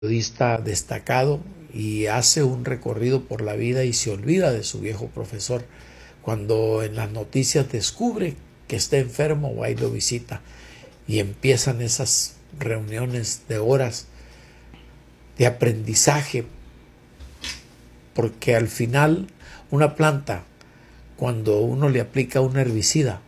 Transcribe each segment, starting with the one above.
periodista destacado y hace un recorrido por la vida y se olvida de su viejo profesor. Cuando en las noticias descubre que está enfermo, va y lo visita y empiezan esas reuniones de horas de aprendizaje, porque al final una planta, cuando uno le aplica un herbicida,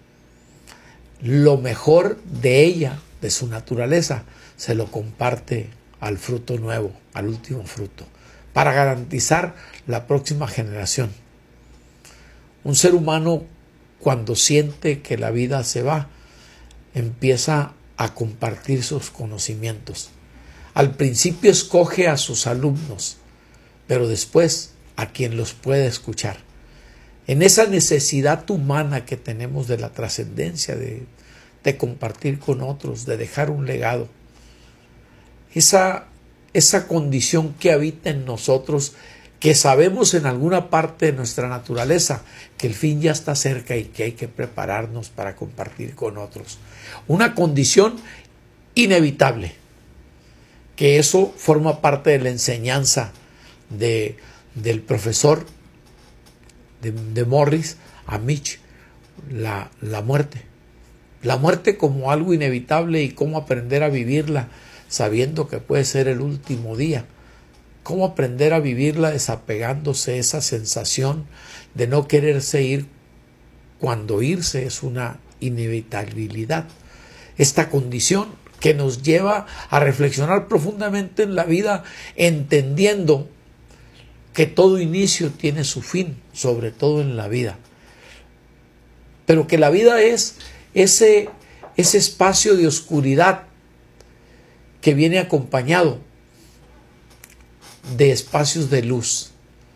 lo mejor de ella, de su naturaleza, se lo comparte al fruto nuevo, al último fruto, para garantizar la próxima generación. Un ser humano, cuando siente que la vida se va, empieza a compartir sus conocimientos. Al principio escoge a sus alumnos, pero después a quien los puede escuchar. En esa necesidad humana que tenemos de la trascendencia, de compartir con otros, de dejar un legado, esa condición que habita en nosotros, que sabemos en alguna parte de nuestra naturaleza que el fin ya está cerca y que hay que prepararnos para compartir con otros. Una condición inevitable, que eso forma parte de la enseñanza del profesor de Morris a Mitch, la muerte. La muerte como algo inevitable y cómo aprender a vivirla sabiendo que puede ser el último día. Cómo aprender a vivirla desapegándose de esa sensación de no quererse ir cuando irse es una inevitabilidad. Esta condición que nos lleva a reflexionar profundamente en la vida, entendiendo que todo inicio tiene su fin, sobre todo en la vida. Pero que la vida es ese espacio de oscuridad que viene acompañado de espacios de luz,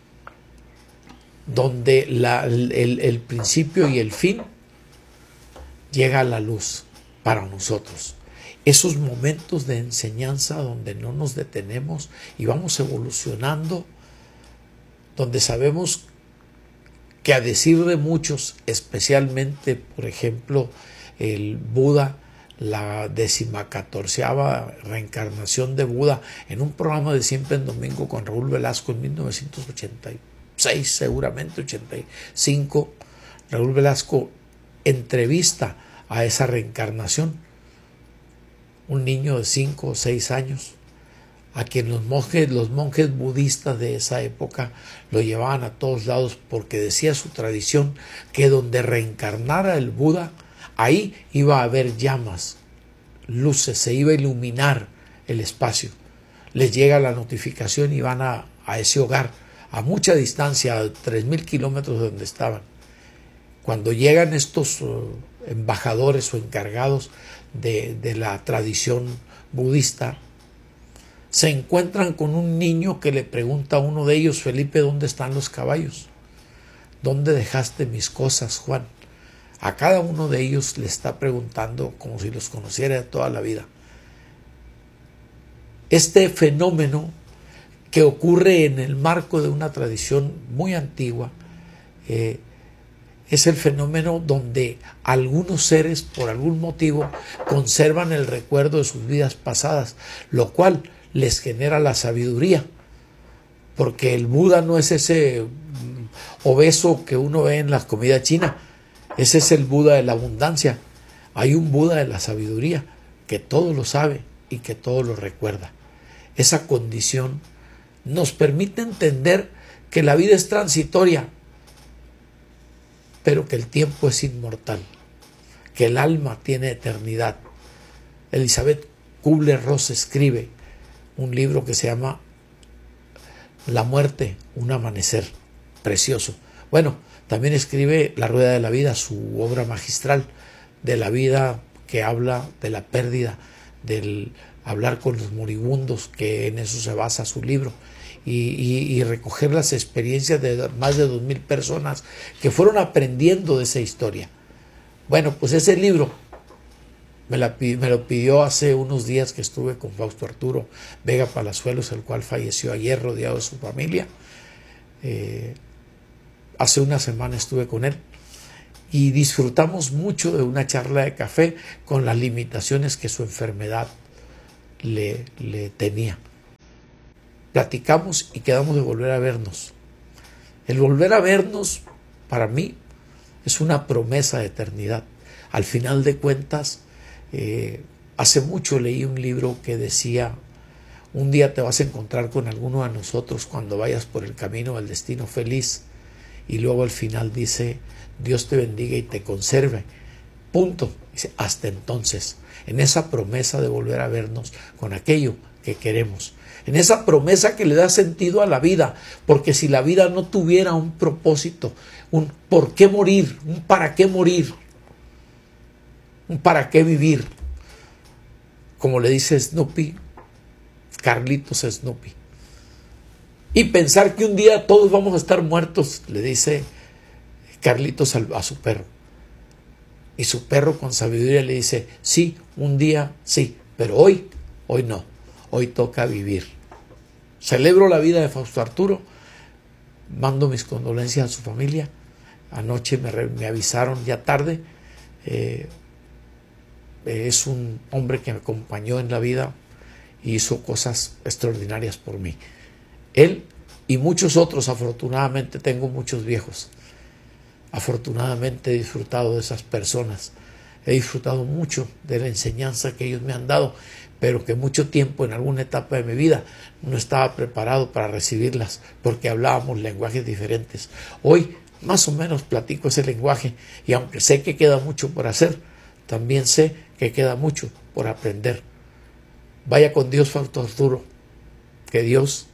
donde el principio y el fin llega a la luz para nosotros. Esos momentos de enseñanza donde no nos detenemos y vamos evolucionando, donde sabemos que, a decir de muchos, especialmente, por ejemplo, el Buda, la 14ª reencarnación de Buda, en un programa de Siempre en Domingo con Raúl Velasco en 1986, seguramente 85, Raúl Velasco entrevista a esa reencarnación, un niño de 5 o 6 años, a quien los monjes budistas de esa época lo llevaban a todos lados, porque decía su tradición que donde reencarnara el Buda, ahí iba a haber llamas, luces, se iba a iluminar el espacio. Les llega la notificación y van a ese hogar, a mucha distancia, a 3,000 kilómetros de donde estaban. Cuando llegan estos embajadores o encargados de la tradición budista, se encuentran con un niño que le pregunta a uno de ellos: Felipe, ¿dónde están los caballos? ¿Dónde dejaste mis cosas, Juan? A cada uno de ellos le está preguntando como si los conociera de toda la vida. Este fenómeno que ocurre en el marco de una tradición muy antigua es el fenómeno donde algunos seres, por algún motivo, conservan el recuerdo de sus vidas pasadas, lo cual les genera la sabiduría, porque el Buda no es ese obeso que uno ve en la comida china. Ese es el Buda de la abundancia. Hay un Buda de la sabiduría que todo lo sabe y que todo lo recuerda. Esa condición nos permite entender que la vida es transitoria, pero que el tiempo es inmortal, que el alma tiene eternidad. Elizabeth Kubler-Ross escribe un libro que se llama La muerte, un amanecer, precioso. Bueno, también escribe La rueda de la vida, su obra magistral de la vida, que habla de la pérdida, del hablar con los moribundos, que en eso se basa su libro, y recoger las experiencias de más de 2,000 personas que fueron aprendiendo de esa historia. Bueno, pues ese libro me lo pidió hace unos días que estuve con Fausto Arturo Vega Palazuelos, el cual falleció ayer rodeado de su familia. Hace una semana estuve con él y disfrutamos mucho de una charla de café con las limitaciones que su enfermedad le tenía. platicamos y quedamos de volver a vernos. El volver a vernos, para mí, es una promesa de eternidad. Al final de cuentas, hace mucho leí un libro que decía: un día te vas a encontrar con alguno de nosotros cuando vayas por el camino del destino feliz. Y luego al final dice: Dios te bendiga y te conserve. Punto. Dice: hasta entonces. En esa promesa de volver a vernos con aquello que queremos. En esa promesa que le da sentido a la vida. Porque si la vida no tuviera un propósito, un por qué morir, un para qué morir, un para qué vivir, como le dice Snoopy, Carlitos a Snoopy. Y pensar que un día todos vamos a estar muertos, le dice Carlitos a su perro. Y su perro con sabiduría le dice: sí, un día sí, pero hoy no. Hoy toca vivir. Celebro la vida de Fausto Arturo. Mando mis condolencias a su familia. Anoche me avisaron ya tarde. Es un hombre que me acompañó en la vida y hizo cosas extraordinarias por mí. Él y muchos otros. Afortunadamente tengo muchos viejos. Afortunadamente he disfrutado de esas personas. He disfrutado mucho de la enseñanza que ellos me han dado, pero que mucho tiempo, en alguna etapa de mi vida, no estaba preparado para recibirlas, porque hablábamos lenguajes diferentes. Hoy más o menos platico ese lenguaje, y aunque sé que queda mucho por hacer, también sé que queda mucho por aprender. Vaya con Dios, Fausto Arturo. Que Dios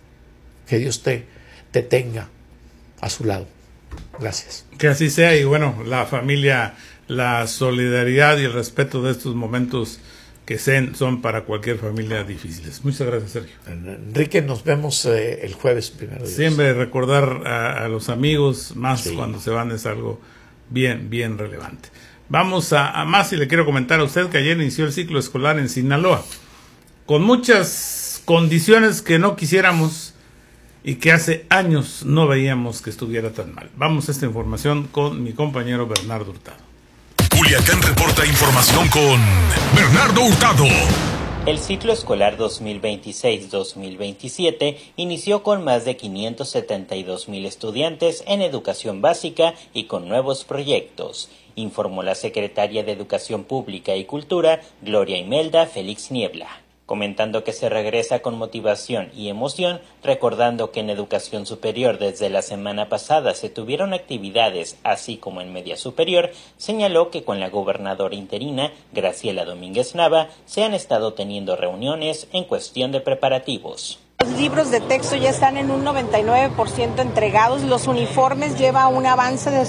te tenga a su lado. Gracias. Que así sea. Y bueno, la familia, la solidaridad y el respeto de estos momentos que son para cualquier familia difíciles. Muchas gracias, Sergio. Enrique, nos vemos el jueves primero. Siempre recordar a los amigos, más cuando se van, es algo bien relevante. Vamos a más, y le quiero comentar a usted que ayer inició el ciclo escolar en Sinaloa, con muchas condiciones que no quisiéramos y que hace años no veíamos que estuviera tan mal. Vamos a esta información con mi compañero Bernardo Hurtado. Culiacán reporta información con Bernardo Hurtado. El ciclo escolar 2026-2027 inició con más de 572,000 estudiantes en educación básica y con nuevos proyectos, informó la secretaria de Educación Pública y Cultura, Gloria Imelda Félix Niebla, comentando que se regresa con motivación y emoción, recordando que en educación superior desde la semana pasada se tuvieron actividades, así como en media superior. Señaló que con la gobernadora interina, Graciela Domínguez Nava, se han estado teniendo reuniones en cuestión de preparativos. Los libros de texto ya están en un 99% entregados, los uniformes lleva un avance del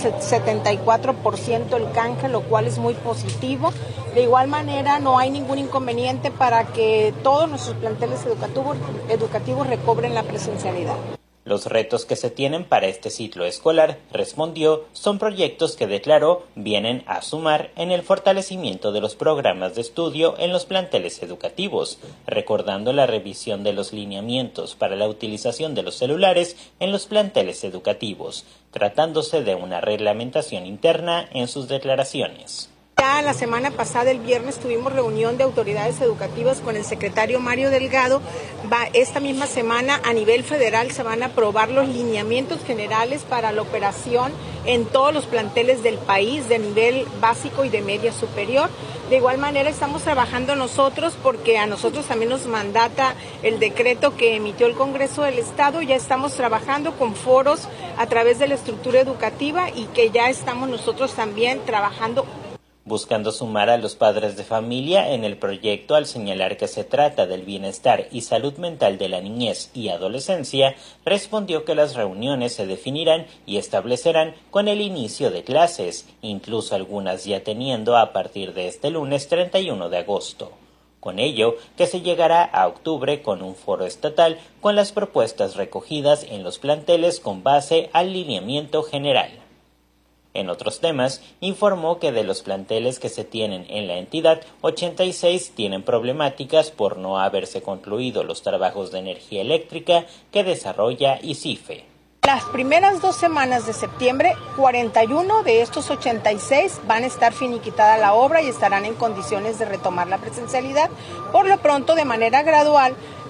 74% el canje, lo cual es muy positivo. De igual manera, no hay ningún inconveniente para que todos nuestros planteles educativos recobren la presencialidad. Los retos que se tienen para este ciclo escolar, respondió, son proyectos que declaró vienen a sumar en el fortalecimiento de los programas de estudio en los planteles educativos, recordando la revisión de los lineamientos para la utilización de los celulares en los planteles educativos, tratándose de una reglamentación interna en sus declaraciones. Ya la semana pasada, el viernes, tuvimos reunión de autoridades educativas con el secretario Mario Delgado. Esta misma semana a nivel federal se van a aprobar los lineamientos generales para la operación en todos los planteles del país de nivel básico y de media superior. De igual manera estamos trabajando nosotros porque a nosotros también nos mandata el decreto que emitió el Congreso del Estado. Ya estamos trabajando con foros a través de la estructura educativa y que ya estamos nosotros también trabajando buscando sumar a los padres de familia en el proyecto al señalar que se trata del bienestar y salud mental de la niñez y adolescencia, respondió que las reuniones se definirán y establecerán con el inicio de clases, incluso algunas ya teniendo a partir de este lunes 31 de agosto. Con ello, que se llegará a octubre con un foro estatal con las propuestas recogidas en los planteles con base al lineamiento general. En otros temas, informó que de los planteles que se tienen en la entidad, 86 tienen problemáticas por no haberse concluido los trabajos de energía eléctrica que desarrolla ICIFE. Las primeras 2 semanas de septiembre, 41 de estos 86 van a estar finiquitada la obra y estarán en condiciones de retomar la presencialidad. Por lo pronto, de manera gradual,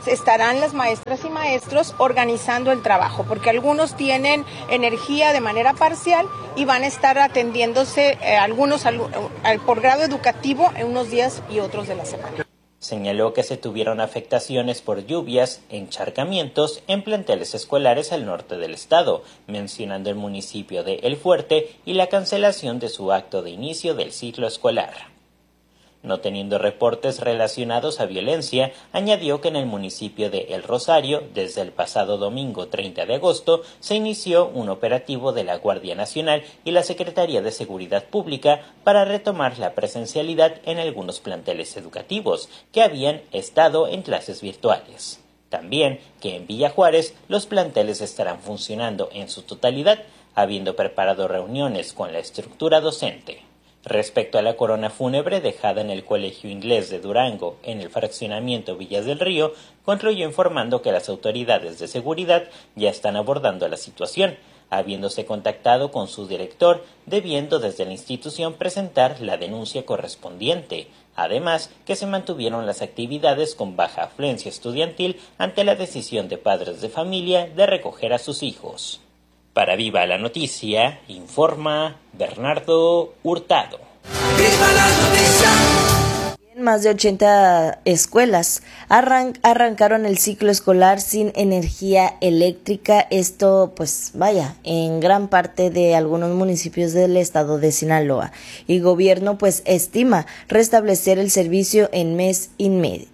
estarán las maestras y maestros organizando el trabajo, porque algunos tienen energía de manera parcial y van a estar atendiéndose algunos por grado educativo en unos días y otros de la semana. Señaló que se tuvieron afectaciones por lluvias, encharcamientos en planteles escolares al norte del estado, mencionando el municipio de El Fuerte y la cancelación de su acto de inicio del ciclo escolar. No teniendo reportes relacionados a violencia, añadió que en el municipio de El Rosario, desde el pasado domingo 30 de agosto, se inició un operativo de la Guardia Nacional y la Secretaría de Seguridad Pública para retomar la presencialidad en algunos planteles educativos que habían estado en clases virtuales. También que en Villa Juárez los planteles estarán funcionando en su totalidad, habiendo preparado reuniones con la estructura docente. Respecto a la corona fúnebre dejada en el Colegio Inglés de Durango, en el fraccionamiento Villas del Río, concluyó informando que las autoridades de seguridad ya están abordando la situación, habiéndose contactado con su director, debiendo desde la institución presentar la denuncia correspondiente. Además, que se mantuvieron las actividades con baja afluencia estudiantil ante la decisión de padres de familia de recoger a sus hijos. Para Viva la Noticia, informa Bernardo Hurtado. ¡Viva la noticia! Más de 80 escuelas arrancaron el ciclo escolar sin energía eléctrica. Esto, pues vaya, en gran parte de algunos municipios del estado de Sinaloa. Y gobierno, pues, estima restablecer el servicio en mes y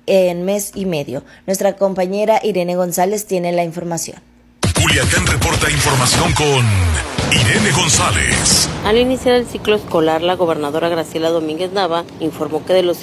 medio. Nuestra compañera Irene González tiene la información. Culiacán reporta información con Irene González. Al iniciar el ciclo escolar, la gobernadora Graciela Domínguez Nava informó que de los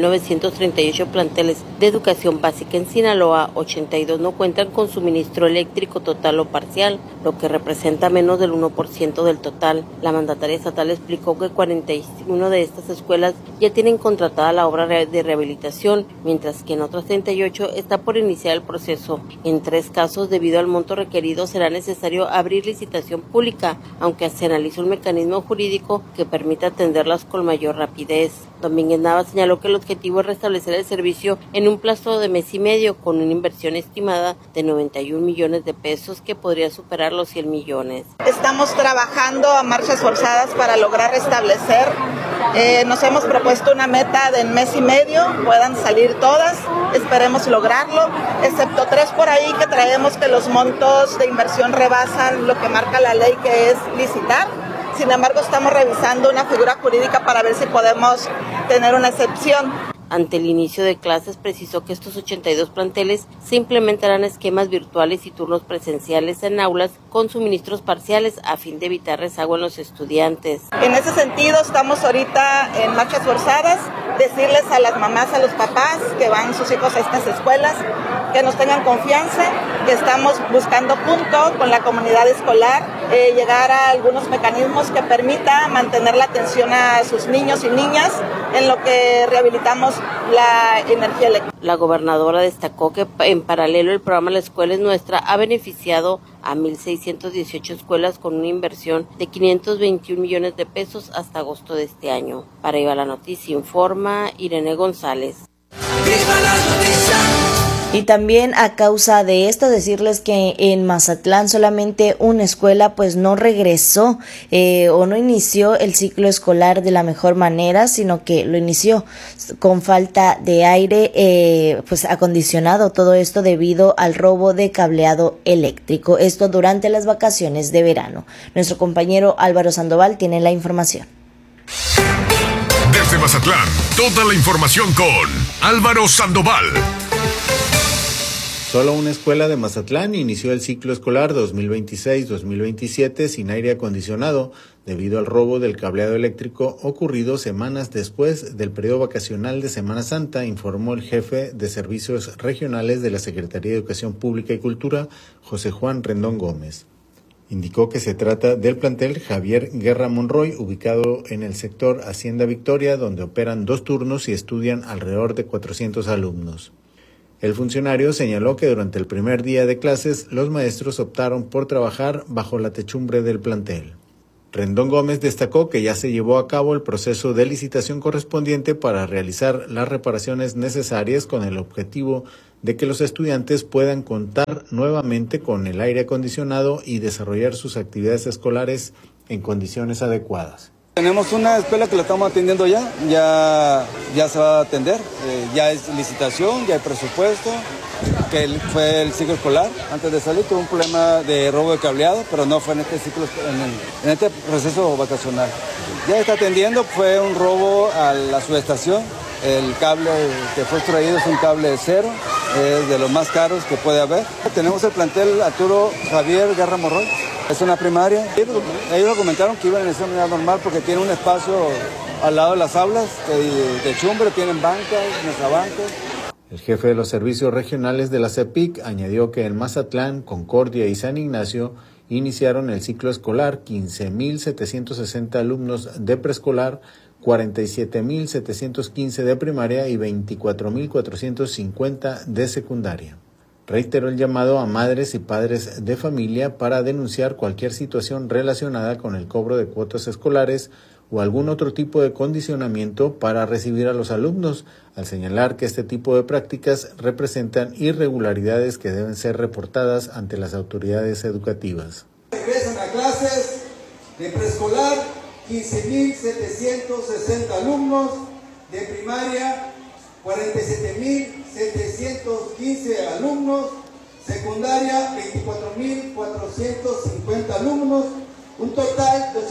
5,938 planteles de educación básica en Sinaloa, 82 no cuentan con suministro eléctrico total o parcial, lo que representa menos del 1% del total. La mandataria estatal explicó que 41 de estas escuelas ya tienen contratada la obra de rehabilitación, mientras que en otras 38 está por iniciar el proceso. En 3 casos, debido al monto requerido, será necesario abrir licitación pública, aunque se analiza un mecanismo jurídico que permita atenderlas con mayor rapidez. Domínguez Nava señaló que el objetivo es restablecer el servicio en un plazo de mes y medio, con una inversión estimada de 91 millones de pesos que podría superar los 100 millones. Estamos trabajando a marchas forzadas para lograr restablecer. Nos hemos propuesto una meta de mes y medio, puedan salir todas, esperemos lograrlo, excepto 3 por ahí que traemos que los montos de inversión rebasan lo que marca la ley, que es licitar. Sin embargo, estamos revisando una figura jurídica para ver si podemos tener una excepción. Ante el inicio de clases, precisó que estos 82 planteles se implementarán esquemas virtuales y turnos presenciales en aulas con suministros parciales a fin de evitar rezago en los estudiantes. En ese sentido, estamos ahorita en marchas forzadas, decirles a las mamás, a los papás que van sus hijos a estas escuelas, que nos tengan confianza, que estamos buscando punto con la comunidad escolar, llegar a algunos mecanismos que permita mantener la atención a sus niños y niñas en lo que rehabilitamos la energía eléctrica. La gobernadora destacó que en paralelo el programa La Escuela es Nuestra ha beneficiado a 1,618 escuelas con una inversión de 521 millones de pesos hasta agosto de este año. Para Viva la Noticia informa Irene González. ¡Viva la noticia! Y también a causa de esto decirles que en Mazatlán solamente una escuela pues no regresó o no inició el ciclo escolar de la mejor manera, sino que lo inició con falta de aire pues acondicionado, todo esto debido al robo de cableado eléctrico, esto durante las vacaciones de verano. Nuestro compañero Álvaro Sandoval tiene la información. Desde Mazatlán, toda la información con Álvaro Sandoval. Solo una escuela de Mazatlán inició el ciclo escolar 2026-2027 sin aire acondicionado debido al robo del cableado eléctrico ocurrido semanas después del periodo vacacional de Semana Santa, informó el jefe de servicios regionales de la Secretaría de Educación Pública y Cultura, José Juan Rendón Gómez. Indicó que se trata del plantel Javier Guerra Monroy, ubicado en el sector Hacienda Victoria, donde operan 2 turnos y estudian alrededor de 400 alumnos. El funcionario señaló que durante el primer día de clases, los maestros optaron por trabajar bajo la techumbre del plantel. Rendón Gómez destacó que ya se llevó a cabo el proceso de licitación correspondiente para realizar las reparaciones necesarias con el objetivo de que los estudiantes puedan contar nuevamente con el aire acondicionado y desarrollar sus actividades escolares en condiciones adecuadas. Tenemos una escuela que la estamos atendiendo ya se va a atender, ya es licitación, ya hay presupuesto, que fue el ciclo escolar. Antes de salir tuvo un problema de robo de cableado, pero no fue en este ciclo, en este proceso vacacional. Ya está atendiendo, fue un robo a la subestación. El cable que fue extraído es un cable de cero, es de los más caros que puede haber. Tenemos el plantel Arturo Javier Guerra Morroy, es una primaria. Ellos lo comentaron que iban en esa manera normal porque tiene un espacio al lado de las aulas de chumbre, tienen bancas, mesabancas. El jefe de los servicios regionales de la CEPIC añadió que en Mazatlán, Concordia y San Ignacio iniciaron el ciclo escolar 15,760 alumnos de preescolar, 47,715 de primaria y 24,450 de secundaria. Reiteró el llamado a madres y padres de familia para denunciar cualquier situación relacionada con el cobro de cuotas escolares o algún otro tipo de condicionamiento para recibir a los alumnos, al señalar que este tipo de prácticas representan irregularidades que deben ser reportadas ante las autoridades educativas. Regresan a clases de preescolar 15,760 alumnos, de primaria 47,715 alumnos, secundaria 24,450 alumnos, un total de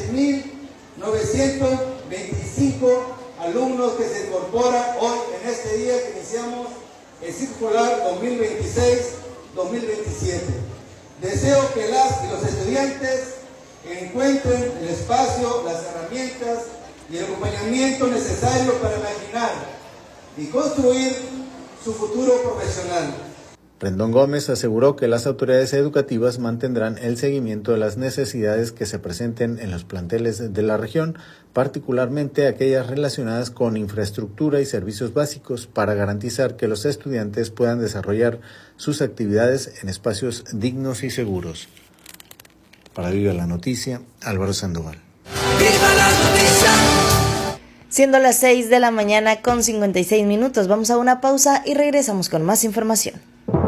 86,925 alumnos que se incorporan hoy en este día que iniciamos el ciclo escolar 2026-2027. Deseo que las y los estudiantes encuentren el espacio, las herramientas y el acompañamiento necesario para imaginar y construir su futuro profesional. Rendón Gómez aseguró que las autoridades educativas mantendrán el seguimiento de las necesidades que se presenten en los planteles de la región, particularmente aquellas relacionadas con infraestructura y servicios básicos, para garantizar que los estudiantes puedan desarrollar sus actividades en espacios dignos y seguros. Para Viva la Noticia, Álvaro Sandoval. ¡Viva la noticia! Siendo las 6 de la mañana con 56 minutos, vamos a una pausa y regresamos con más información.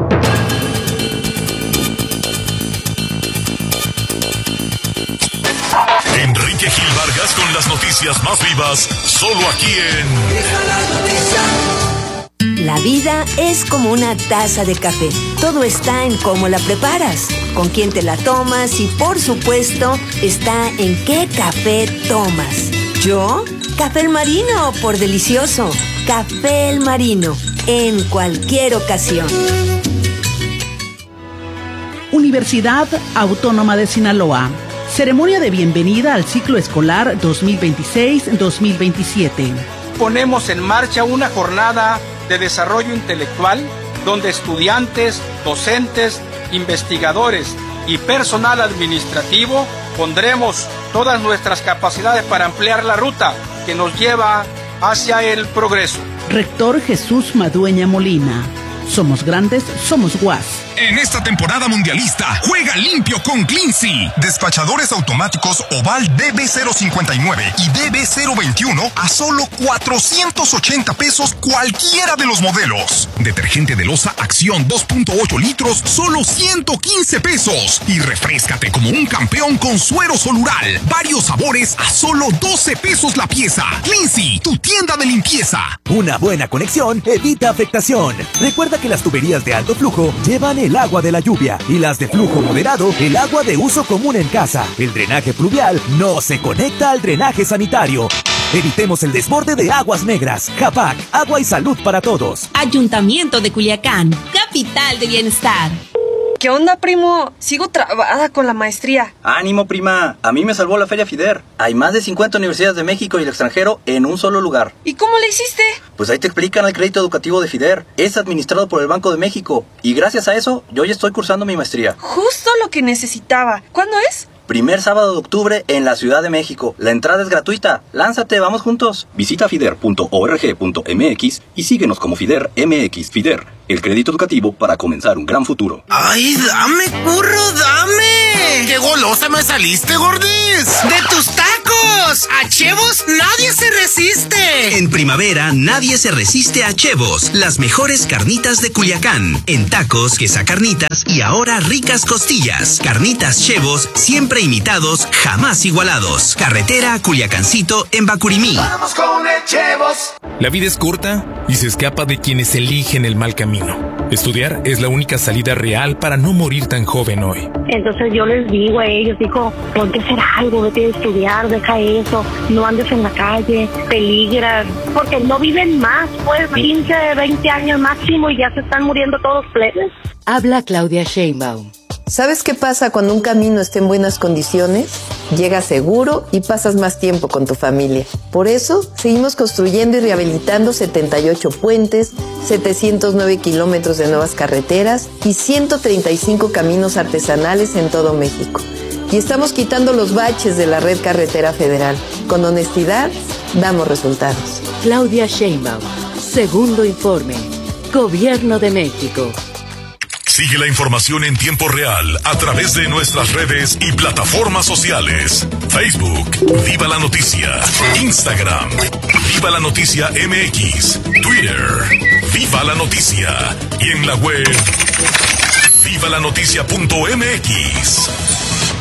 Enrique Gil Vargas con las noticias más vivas, solo aquí en ¡Viva la noticia! La vida es como una taza de café. Todo está en cómo la preparas, con quién te la tomas y, por supuesto, está en qué café tomas. ¿Yo? Café El Marino, por delicioso. Café El Marino, en cualquier ocasión. Universidad Autónoma de Sinaloa. Ceremonia de bienvenida al ciclo escolar 2026-2027. Ponemos en marcha una jornada de desarrollo intelectual donde estudiantes, docentes, investigadores y personal administrativo pondremos todas nuestras capacidades para ampliar la ruta que nos lleva hacia el progreso. Rector Jesús Madueña Molina. Somos grandes, somos guas. En esta temporada mundialista, juega limpio con Cleansy. Despachadores automáticos Oval DB059 y DB021 a solo 480 pesos cualquiera de los modelos. Detergente de loza Acción 2.8 litros, solo 115 pesos. Y refréscate como un campeón con suero solural. Varios sabores a solo 12 pesos la pieza. Cleansy, tu tienda de limpieza. Una buena conexión evita afectación. Recuerda que las tuberías de alto flujo llevan el agua de la lluvia y las de flujo moderado el agua de uso común en casa. El drenaje pluvial no se conecta al drenaje sanitario. Evitemos el desborde de aguas negras. Japac, agua y salud para todos. Ayuntamiento de Culiacán, capital de bienestar. ¿Qué onda, primo? Sigo trabada con la maestría. ¡Ánimo, prima! A mí me salvó la Feria FIDER. Hay más de 50 universidades de México y el extranjero en un solo lugar. ¿Y cómo le hiciste? Pues ahí te explican el crédito educativo de FIDER. Es administrado por el Banco de México. Y gracias a eso, yo ya estoy cursando mi maestría. Justo lo que necesitaba. ¿Cuándo es? Primer sábado de octubre en la Ciudad de México. La entrada es gratuita. ¡Lánzate, vamos juntos! Visita fider.org.mx y síguenos como FIDER MX. FIDER, el crédito educativo para comenzar un gran futuro. ¡Ay, dame, curro, dame! ¡Qué golosa me saliste, gordis! ¡De tus tacos! ¡A Chevos nadie se resiste! En primavera, nadie se resiste a Chevos, las mejores carnitas de Culiacán. En tacos, quesacarnitas y ahora ricas costillas. Carnitas Chevos, siempre imitados, jamás igualados. Carretera Culiacancito en Bacurimí. ¡Vamos con el Chevos! La vida es corta y se escapa de quienes eligen el mal camino. Estudiar es la única salida real para no morir tan joven hoy. Entonces yo les digo a ellos, ponte a hacer algo, vete a estudiar, deja eso, no andes en la calle, peligras, porque no viven más, pues 15, 20 años máximo y ya se están muriendo todos plebes. Habla Claudia Sheinbaum. ¿Sabes qué pasa cuando un camino está en buenas condiciones? Llegas seguro y pasas más tiempo con tu familia. Por eso, seguimos construyendo y rehabilitando 78 puentes, 709 kilómetros de nuevas carreteras y 135 caminos artesanales en todo México. Y estamos quitando los baches de la red carretera federal. Con honestidad, damos resultados. Claudia Sheinbaum. Segundo informe. Gobierno de México. Sigue la información en tiempo real a través de nuestras redes y plataformas sociales. Facebook, Viva la Noticia. Instagram, Viva la Noticia MX. Twitter, Viva la Noticia. Y en la web, vivalanoticia.mx.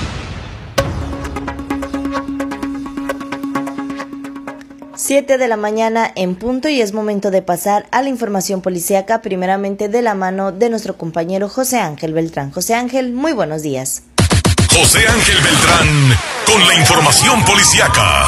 7 de la mañana en punto y es momento de pasar a la información policíaca, primeramente de la mano de nuestro compañero José Ángel Beltrán. José Ángel, muy buenos días. José Ángel Beltrán con la información policíaca.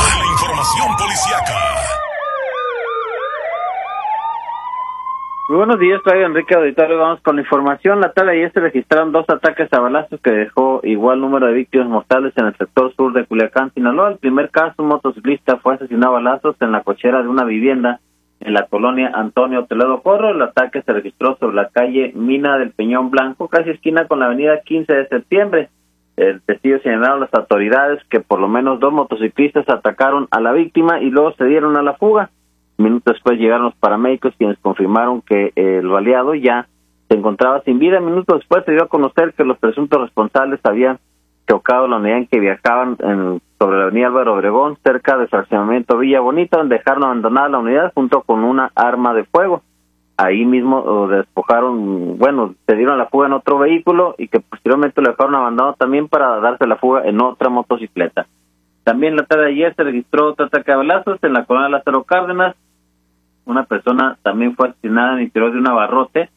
Muy buenos días, Claudio Enrique Auditorio. Vamos con la información. La tarde de ayer se registraron 2 ataques a balazos que dejó igual número de víctimas mortales en el sector sur de Culiacán, Sinaloa. El primer caso, un motociclista fue asesinado a balazos en la cochera de una vivienda en la colonia Antonio Toledo Corro. El ataque se registró sobre la calle Mina del Peñón Blanco, casi esquina con la avenida 15 de septiembre. El testigo señalaron a las autoridades que por lo menos 2 motociclistas atacaron a la víctima y luego se dieron a la fuga. Minutos después llegaron los paramédicos, quienes confirmaron que el baleado ya se encontraba sin vida. Minutos después se dio a conocer que los presuntos responsables habían chocado la unidad en que viajaban sobre la avenida Álvaro Obregón, cerca del fraccionamiento Villa Bonita, donde dejaron abandonada la unidad junto con una arma de fuego. Ahí mismo despojaron, se dieron la fuga en otro vehículo y que posteriormente lo dejaron abandonado también para darse la fuga en otra motocicleta. También la tarde de ayer se registró otro ataque a balazos en la colonia Lázaro Cárdenas. Una persona también fue asesinada en el interior de un abarrote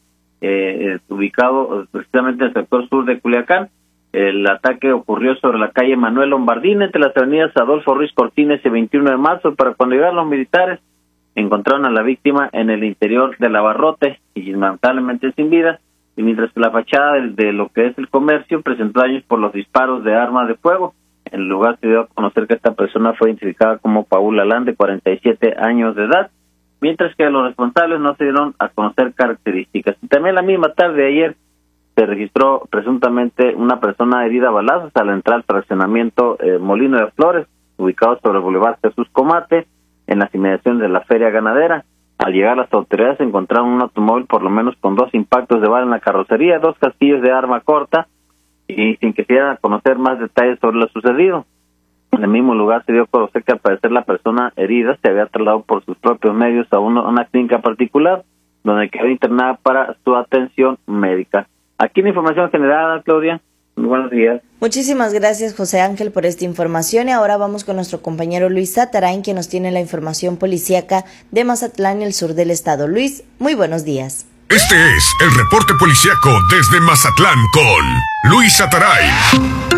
ubicado precisamente en el sector sur de Culiacán. El ataque ocurrió sobre la calle Manuel Lombardín, entre las avenidas Adolfo Ruiz Cortines y 21 de marzo. Para cuando llegaron los militares, encontraron a la víctima en el interior del abarrote y lamentablemente sin vida. Y mientras que la fachada de lo que es el comercio presentó daños por los disparos de arma de fuego. En el lugar se dio a conocer que esta persona fue identificada como Paul Alán, de 47 años de edad, mientras que los responsables no se dieron a conocer características. Y también la misma tarde de ayer se registró presuntamente una persona herida a balazos al entrar al fraccionamiento Molino de Flores, ubicado sobre el Boulevard Jesús Comate, en las inmediaciones de la Feria Ganadera. Al llegar las autoridades encontraron un automóvil por lo menos con 2 impactos de bala en la carrocería, 2 casquillos de arma corta, y sin que se dieran a conocer más detalles sobre lo sucedido. En el mismo lugar se dio a conocer que al parecer la persona herida se había trasladado por sus propios medios a una clínica particular, donde quedó internada para su atención médica. Aquí la información generada, Claudia. Muy buenos días. Muchísimas gracias, José Ángel, por esta información. Y ahora vamos con nuestro compañero Luis Satarain, quien nos tiene la información policíaca de Mazatlán y el sur del estado. Luis, muy buenos días. Este es el reporte policíaco desde Mazatlán con Luis Satarain.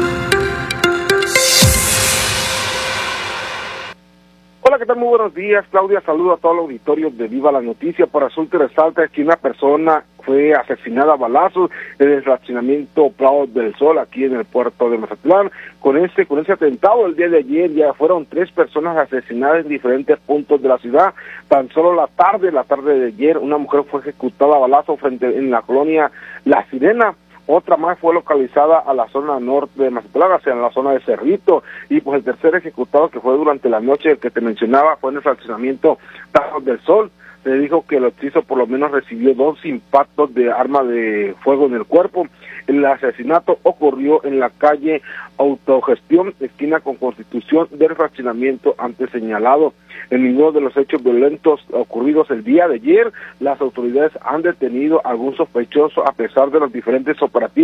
Hola, ¿qué tal? Muy buenos días, Claudia. Saludo a todo el auditorio de Viva la Noticia. Por asunto resalta que una persona fue asesinada a balazos en el fraccionamiento Prado del Sol, aquí en el puerto de Mazatlán. Con ese atentado el día de ayer ya fueron 3 personas asesinadas en diferentes puntos de la ciudad. Tan solo la tarde de ayer, una mujer fue ejecutada a balazo en la colonia La Sirena. Otra más fue localizada a la zona norte de Mazatlán, hacia la zona de Cerrito, y pues el tercer ejecutado, que fue durante la noche, el que te mencionaba, fue en el fraccionamiento Prado del Sol. Se dijo que el occiso por lo menos recibió 2 impactos de arma de fuego en el cuerpo. El asesinato ocurrió en la calle Autogestión, esquina con Constitución, del fraccionamiento antes señalado. En ninguno de los hechos violentos ocurridos el día de ayer, las autoridades han detenido a algún sospechoso a pesar de los diferentes operativos